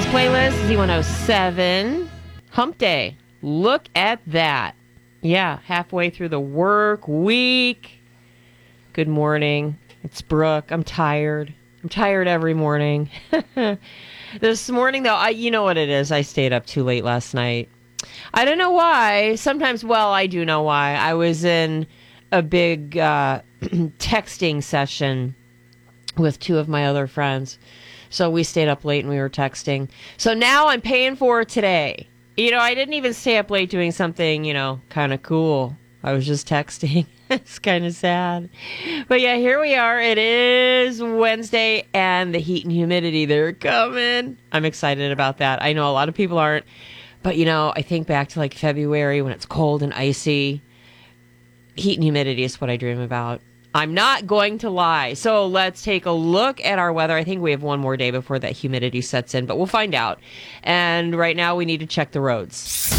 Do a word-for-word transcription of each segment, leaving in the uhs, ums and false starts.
playlist, Z one oh seven. Hump Day. Look at that. Yeah, halfway through the work week. Good morning. It's Brooke. I'm tired. I'm tired every morning. This morning, though, I, you know what it is. I stayed up too late last night. I don't know why. Sometimes, well, I do know why. I was in a big uh, texting session with two of my other friends. So we stayed up late and we were texting. So now I'm paying for it today. You know, I didn't even stay up late doing something, you know, kind of cool. I was just texting. It's kind of sad. But yeah, here we are. It is Wednesday and the heat and humidity, they're coming. I'm excited about that. I know a lot of people aren't. But, you know, I think back to like February when it's cold and icy. Heat and humidity is what I dream about. I'm not going to lie. So let's take a look at our weather. I think we have one more day before that humidity sets in, but we'll find out. And right now we need to check the roads.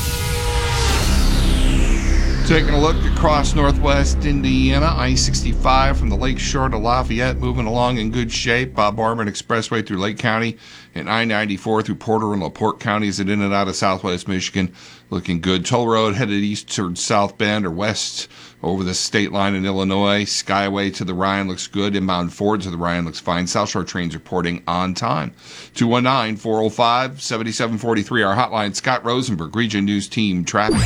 Taking a look across northwest Indiana, I sixty-five from the Lake Shore to Lafayette, moving along in good shape. Bob Barman Expressway through Lake County, and I ninety-four through Porter and LaPorte counties and in and out of southwest Michigan, looking good. Toll Road headed east towards South Bend or west over the state line in Illinois. Skyway to the Ryan looks good. Inbound Ford to the Ryan looks fine. South Shore trains reporting on time. two one nine, four oh five, seven seven four three, our hotline. Scott Rosenberg, Region News Team Traffic.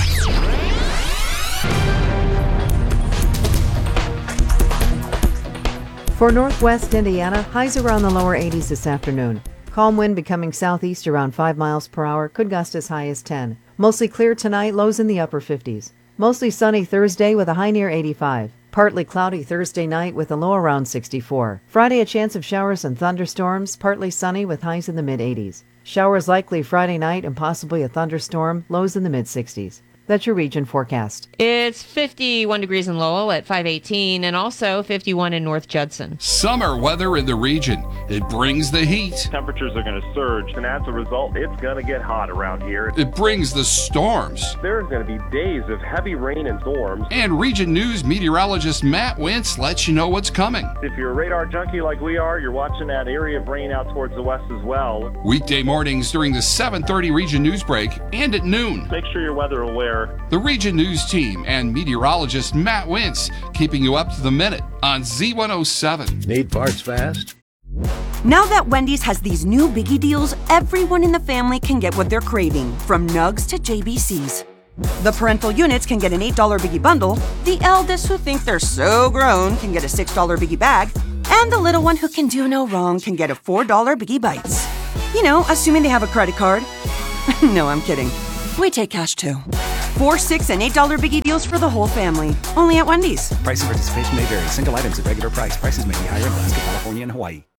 For northwest Indiana, highs around the lower eighties this afternoon. Calm wind becoming southeast around five miles per hour, could gust as high as ten. Mostly clear tonight, lows in the upper fifties. Mostly sunny Thursday with a high near eighty-five. Partly cloudy Thursday night with a low around sixty-four. Friday, a chance of showers and thunderstorms, partly sunny with highs in the mid-eighties. Showers likely Friday night and possibly a thunderstorm, lows in the mid-sixties. That's your region forecast. It's fifty-one degrees in Lowell at five eighteen and also fifty-one in North Judson. Summer weather in the region. It brings the heat. Temperatures are going to surge, and as a result, it's going to get hot around here. It brings the storms. There's going to be days of heavy rain and storms. And Region News meteorologist Matt Wentz lets you know what's coming. If you're a radar junkie like we are, you're watching that area of rain out towards the west as well. Weekday mornings during the seven thirty Region News break and at noon. Make sure you're weather aware. The Region News team and meteorologist Matt Wentz keeping you up to the minute on Z one oh seven. Need parts fast? Now that Wendy's has these new biggie deals, everyone in the family can get what they're craving, from nugs to J B Cs. The parental units can get an eight dollar biggie bundle, the eldest who think they're so grown can get a six dollar biggie bag, and the little one who can do no wrong can get a four dollar biggie bites. You know, assuming they have a credit card. No, I'm kidding. We take cash too. Four, six, and eight dollar biggie deals for the whole family. Only at Wendy's. Price and participation may vary. Single items at regular price. Prices may be higher in Alaska, California, and Hawaii.